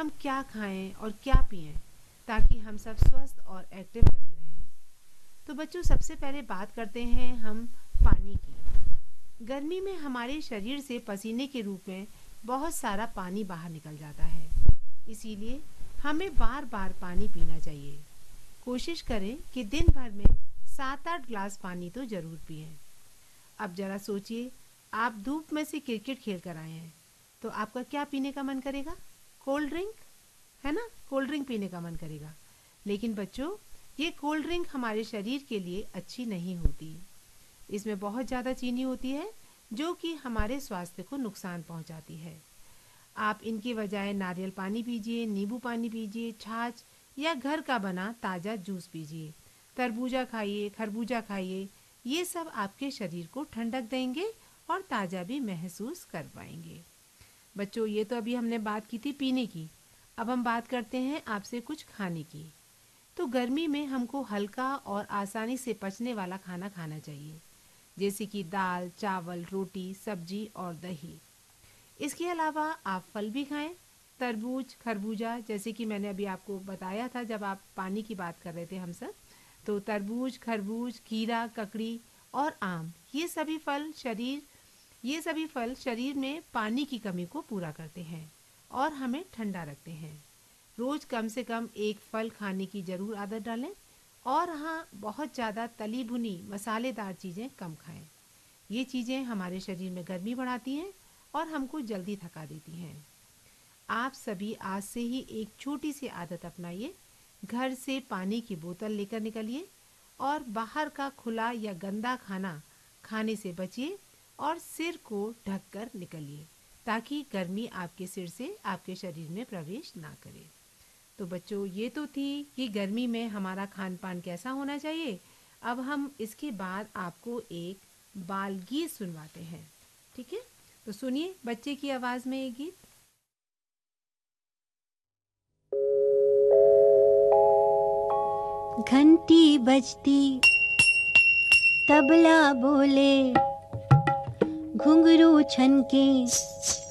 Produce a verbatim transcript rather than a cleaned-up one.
हम क्या खाएं और क्या पिएं ताकि हम सब स्वस्थ और एक्टिव बने रहें। तो बच्चों, सबसे पहले बात करते हैं हम पानी की। गर्मी में हमारे शरीर से पसीने के रूप में बहुत सारा पानी बाहर निकल जाता है, इसीलिए हमें बार बार पानी पीना चाहिए। कोशिश करें कि दिन भर में सात आठ ग्लास पानी तो ज़रूर पिएं। अब ज़रा सोचिए, आप धूप में से क्रिकेट खेल कर आए हैं तो आपका क्या पीने का मन करेगा? कोल्ड ड्रिंक, है ना? कोल्ड ड्रिंक पीने का मन करेगा। लेकिन बच्चों, ये कोल्ड ड्रिंक हमारे शरीर के लिए अच्छी नहीं होती। इसमें बहुत ज़्यादा चीनी होती है जो कि हमारे स्वास्थ्य को नुकसान पहुंचाती है। आप इनकी बजाय नारियल पानी पीजिए, नींबू पानी पीजिए, छाछ या घर का बना ताज़ा जूस पीजिए। तरबूजा खाइए, खरबूजा खाइए। ये सब आपके शरीर को ठंडक देंगे और ताज़ा भी महसूस कर पाएंगे। बच्चों, ये तो अभी हमने बात की थी पीने की। अब हम बात करते हैं आपसे कुछ खाने की। तो गर्मी में हमको हल्का और आसानी से पचने वाला खाना खाना चाहिए, जैसे कि दाल, चावल, रोटी, सब्जी और दही। इसके अलावा आप फल भी खाएं, तरबूज, खरबूजा, जैसे कि मैंने अभी आपको बताया था जब आप पानी की बात कर रहे थे हम सब। तो तरबूज, खरबूज, खीरा, ककड़ी और आम, ये सभी फल शरीर ये सभी फल शरीर में पानी की कमी को पूरा करते हैं और हमें ठंडा रखते हैं। रोज कम से कम एक फल खाने की जरूर आदत डालें और हाँ, बहुत ज़्यादा तली भुनी मसालेदार चीज़ें कम खाएं। ये चीज़ें हमारे शरीर में गर्मी बढ़ाती हैं और हमको जल्दी थका देती हैं। आप सभी आज से ही एक छोटी सी आदत अपनाइए। घर से पानी की बोतल लेकर निकलिए और बाहर का खुला या गंदा खाना खाने से बचिए और सिर को ढककर निकलिए ताकि गर्मी आपके सिर से आपके शरीर में प्रवेश ना करे। तो बच्चों, ये तो थी कि गर्मी में हमारा खान पान कैसा होना चाहिए। अब हम इसके बाद आपको एक बाल गीत सुनवाते हैं, ठीक है? तो सुनिए बच्चे की आवाज़ में ये गीत। घंटी बजती, तबला बोले, घुंघरू छनके,